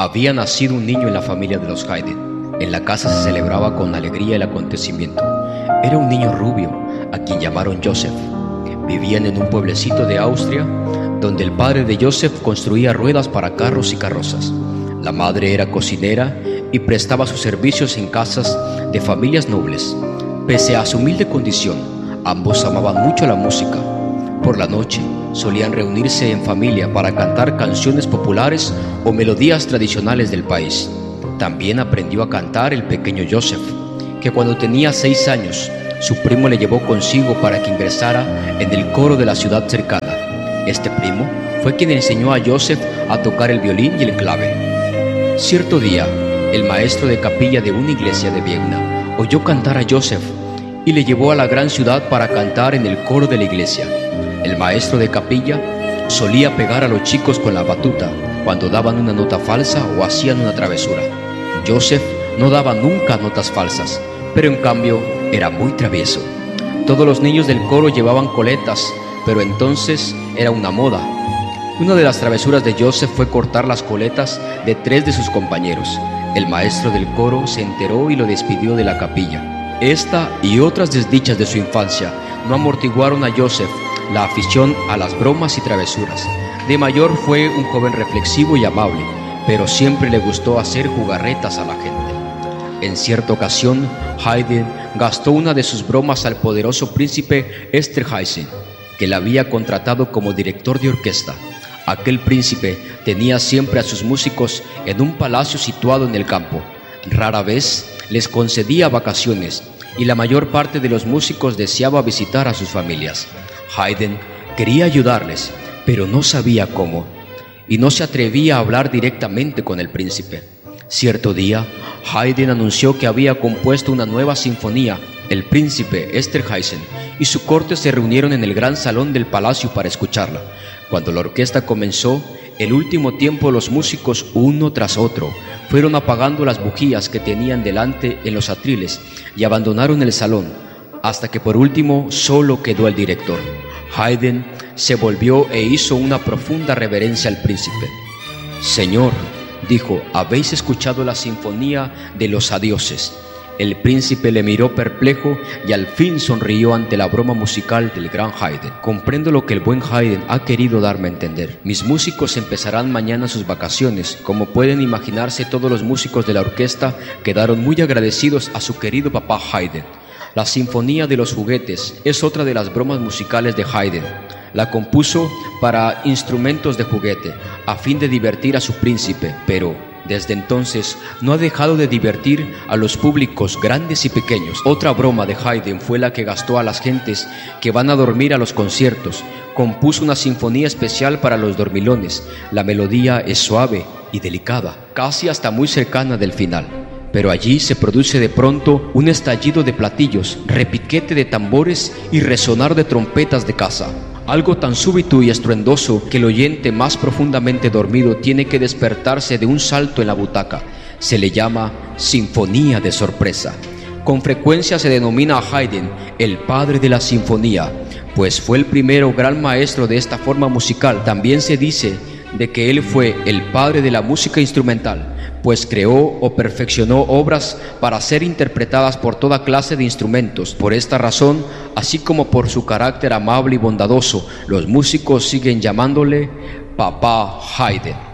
Había nacido un niño en la familia de los Haydn. En la casa se celebraba con alegría el acontecimiento. Era un niño rubio, a quien llamaron Joseph. Vivían en un pueblecito de Austria, donde el padre de Joseph construía ruedas para carros y carrozas. La madre era cocinera y prestaba sus servicios en casas de familias nobles. Pese a su humilde condición, ambos amaban mucho la música. Por la noche solían reunirse en familia para cantar canciones populares o melodías tradicionales del país. También aprendió a cantar el pequeño Joseph, que cuando tenía 6 años, su primo le llevó consigo para que ingresara en el coro de la ciudad cercana. Este primo fue quien enseñó a Joseph a tocar el violín y el clave. Cierto día, el maestro de capilla de una iglesia de Viena oyó cantar a Joseph y le llevó a la gran ciudad para cantar en el coro de la iglesia. El maestro de capilla solía pegar a los chicos con la batuta cuando daban una nota falsa o hacían una travesura. Joseph no daba nunca notas falsas, pero en cambio era muy travieso. Todos los niños del coro llevaban coletas, pero entonces era una moda. Una de las travesuras de Joseph fue cortar las coletas de 3 de sus compañeros. El maestro del coro se enteró y lo despidió de la capilla. Esta y otras desdichas de su infancia no amortiguaron a Joseph la afición a las bromas y travesuras. De mayor fue un joven reflexivo y amable, pero siempre le gustó hacer jugarretas a la gente. En cierta ocasión, Haydn gastó una de sus bromas al poderoso príncipe Esterházy, que le había contratado como director de orquesta. Aquel príncipe tenía siempre a sus músicos en un palacio situado en el campo. Rara vez les concedía vacaciones y la mayor parte de los músicos deseaba visitar a sus familias. Haydn quería ayudarles, pero no sabía cómo, y no se atrevía a hablar directamente con el príncipe. Cierto día, Haydn anunció que había compuesto una nueva sinfonía. El príncipe Esterházy y su corte se reunieron en el gran salón del palacio para escucharla. Cuando la orquesta comenzó, el último tiempo los músicos, uno tras otro, fueron apagando las bujías que tenían delante en los atriles y abandonaron el salón, hasta que por último solo quedó el director. Haydn se volvió e hizo una profunda reverencia al príncipe. «Señor», dijo, «¿habéis escuchado la sinfonía de los adioses?». El príncipe le miró perplejo y al fin sonrió ante la broma musical del gran Haydn. «Comprendo lo que el buen Haydn ha querido darme a entender. Mis músicos empezarán mañana sus vacaciones. Como pueden imaginarse, todos los músicos de la orquesta quedaron muy agradecidos a su querido papá Haydn. La Sinfonía de los Juguetes es otra de las bromas musicales de Haydn. La compuso para instrumentos de juguete, a fin de divertir a su príncipe, pero desde entonces no ha dejado de divertir a los públicos grandes y pequeños. Otra broma de Haydn fue la que gastó a las gentes que van a dormir a los conciertos. Compuso una sinfonía especial para los dormilones. La melodía es suave y delicada, casi hasta muy cercana del final. Pero allí se produce de pronto un estallido de platillos, repiquete de tambores y resonar de trompetas de caza. Algo tan súbito y estruendoso que el oyente más profundamente dormido tiene que despertarse de un salto en la butaca. Se le llama sinfonía de sorpresa. Con frecuencia se denomina a Haydn el padre de la sinfonía, pues fue el primero gran maestro de esta forma musical. También se dice de que él fue el padre de la música instrumental, pues creó o perfeccionó obras para ser interpretadas por toda clase de instrumentos. Por esta razón, así como por su carácter amable y bondadoso, los músicos siguen llamándole Papá Haydn.